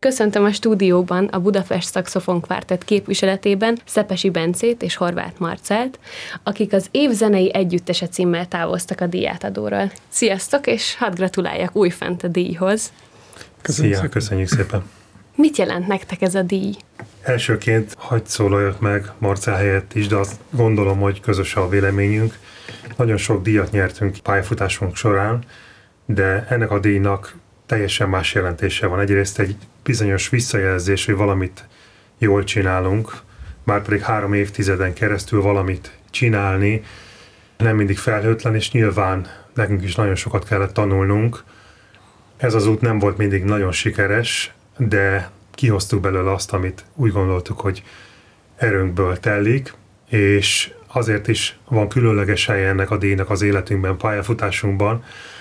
Köszöntöm a stúdióban a Budapest Szaxofon Quartet képviseletében Szepesi Bencét és Horváth Marcelt, akik az év zenei együttese címmel távoztak a díjátadóról. Sziasztok, és hadd gratuláljak újfent a díjhoz. Köszönjük szépen. Mit jelent nektek ez a díj? Elsőként hadd szólaljak meg Marcel helyett is, de azt gondolom, hogy közös a véleményünk. Nagyon sok díjat nyertünk pályafutásunk során, de ennek a díjnak teljesen más jelentése van. Egyrészt egy bizonyos visszajelzés, hogy valamit jól csinálunk, márpedig 3 évtizeden keresztül valamit csinálni, nem mindig felhőtlen, és nyilván nekünk is nagyon sokat kellett tanulnunk. Ez az út nem volt mindig nagyon sikeres, de kihoztuk belőle azt, amit úgy gondoltuk, hogy erőnkből telik, és azért is van különleges helye ennek a díjnak az életünkben, pályafutásunkban,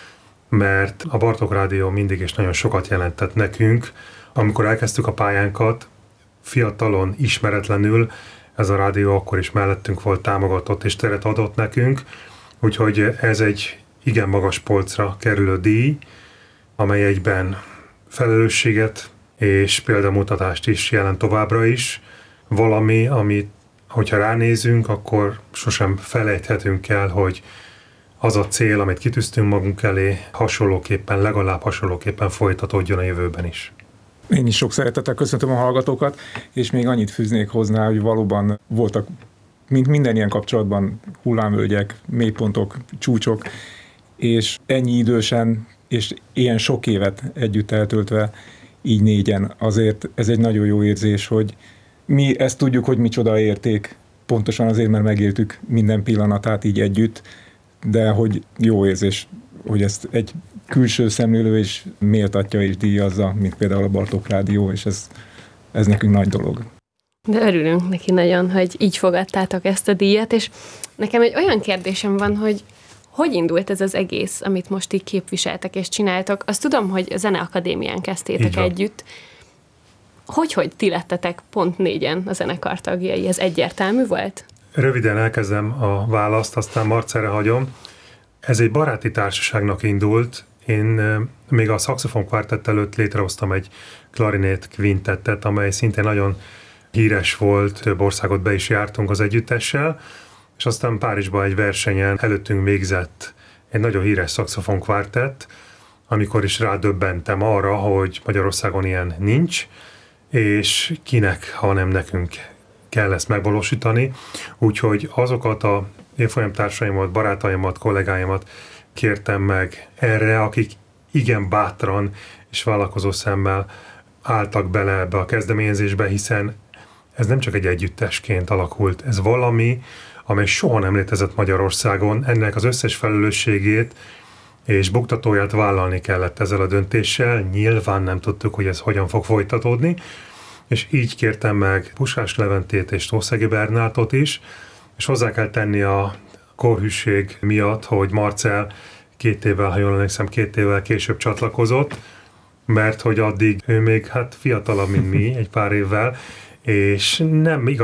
mert a Bartók Rádió mindig is nagyon sokat jelentett nekünk. Amikor elkezdtük a pályánkat, fiatalon, ismeretlenül, ez a rádió akkor is mellettünk volt, támogatott és teret adott nekünk, úgyhogy ez egy igen magas polcra kerülő díj, amely egyben felelősséget és példamutatást is jelent továbbra is. Valami, amit, hogyha ránézünk, akkor sosem felejthetünk el, hogy az a cél, amit kitűztünk magunk elé, legalább hasonlóképpen folytatódjon a jövőben is. Én is sok szeretettel köszöntöm a hallgatókat, és még annyit fűznék hozzá, hogy valóban voltak, mint minden ilyen kapcsolatban, hullámvölgyek, mélypontok, csúcsok, és ennyi idősen, és ilyen sok évet együtt eltöltve, így négyen, azért ez egy nagyon jó érzés, hogy mi ezt tudjuk, hogy micsoda érték, pontosan azért, mert megéltük minden pillanatát így együtt, de hogy jó érzés, hogy ezt egy külső szemlélő is méltatja és díjazza, mint például a Bartók Rádió, és ez nekünk nagy dolog. De örülünk neki nagyon, hogy így fogadtátok ezt a díjat, és nekem egy olyan kérdésem van, hogy indult ez az egész, amit most így képviseltek és csináltok? Azt tudom, hogy a Zeneakadémián kezdtétek együtt. Hogy ti lettetek pont 4-en a zenekar tagjai? Ez egyértelmű volt? Röviden elkezdem a választ, aztán Marcelre hagyom. Ez egy baráti társaságnak indult. Én még a Szaxofon Quartet előtt létrehoztam egy klarinét kvintettet, amely szintén nagyon híres volt, több országot be is jártunk az együttessel, és aztán Párizsban egy versenyen előttünk végzett egy nagyon híres Szaxofon Quartet, amikor is rádöbbentem arra, hogy Magyarországon ilyen nincs, és kinek, ha nem nekünk kell ezt megvalósítani. Úgyhogy azokat a évfolyamtársaimat, barátaimat, kollégáimat kértem meg erre, akik igen bátran és vállalkozó szemmel álltak bele ebbe a kezdeményezésbe, hiszen ez nem csak egy együttesként alakult, ez valami, amely soha nem létezett Magyarországon, ennek az összes felelősségét és buktatóját vállalni kellett ezzel a döntéssel, nyilván nem tudtuk, hogy ez hogyan fog folytatódni, és így kértem meg Puskás Leventét és Tószegi Bernátot is, és hozzá kell tenni a korhűség miatt, hogy Marcel 2 évvel, ha jól emlékszem, 2 évvel később csatlakozott, mert hogy addig ő még fiatalabb, mint mi, egy pár évvel, és nem igaz.